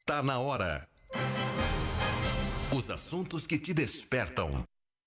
Tá na hora. Os assuntos que te despertam.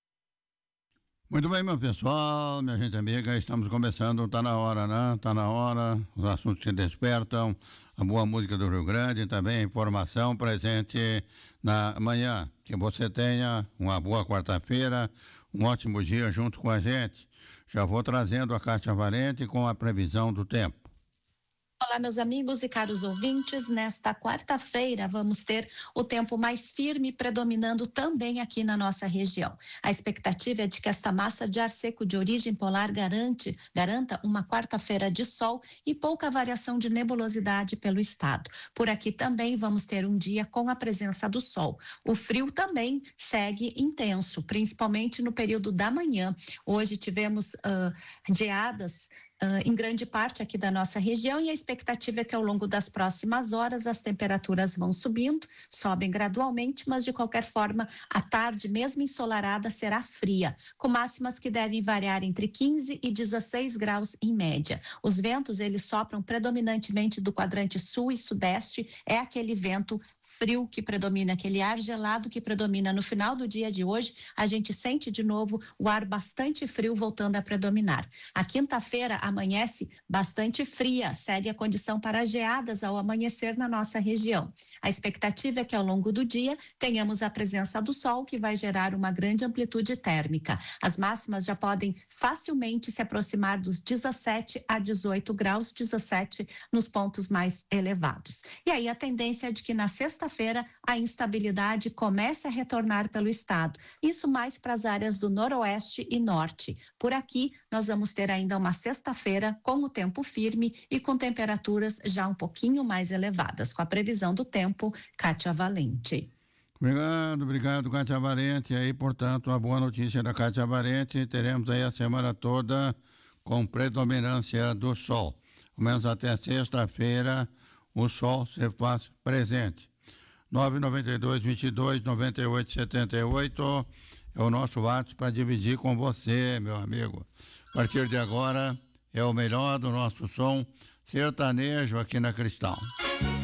Muito bem, meu pessoal, minha gente amiga, estamos começando, tá na hora, né? Tá na hora, os assuntos que despertam, a boa música do Rio Grande, também a informação presente na manhã. Que você tenha uma boa quarta-feira, um ótimo dia junto com a gente. Já vou trazendo a Kátia Valente com a previsão do tempo. Olá, meus amigos e caros ouvintes. Nesta quarta-feira, vamos ter o tempo mais firme predominando também aqui na nossa região. A expectativa é de que esta massa de ar seco de origem polar garanta uma quarta-feira de sol e pouca variação de nebulosidade pelo estado. Por aqui também vamos ter um dia com a presença do sol. O frio também segue intenso, principalmente no período da manhã. Hoje tivemos geadas em grande parte aqui da nossa região, e a expectativa é que ao longo das próximas horas as temperaturas vão subindo, sobem gradualmente, mas de qualquer forma a tarde, mesmo ensolarada, será fria, com máximas que devem variar entre 15 e 16 graus em média. Os ventos, eles sopram predominantemente do quadrante sul e sudeste, é aquele vento frio que predomina, aquele ar gelado que predomina. No final do dia de hoje, a gente sente de novo o ar bastante frio voltando a predominar. A quinta-feira amanhece bastante fria, segue a condição para geadas ao amanhecer na nossa região. A expectativa é que ao longo do dia tenhamos a presença do sol, que vai gerar uma grande amplitude térmica. As máximas já podem facilmente se aproximar dos 17 a 18 graus, 17 nos pontos mais elevados. E aí a tendência é de que na sexta-feira a instabilidade comece a retornar pelo estado. Isso mais para as áreas do noroeste e norte. Por aqui nós vamos ter ainda uma sexta-feira com o tempo firme e com temperaturas já um pouquinho mais elevadas. Com a previsão do tempo, Kátia Valente. Obrigado, Kátia Valente. Aí, portanto, a boa notícia da Kátia Valente, teremos aí a semana toda com predominância do sol. Pelo menos até sexta-feira, o sol se faz presente. 992-22-98-78 é o nosso WhatsApp para dividir com você, meu amigo. A partir de agora, é o melhor do nosso som sertanejo aqui na Cristal.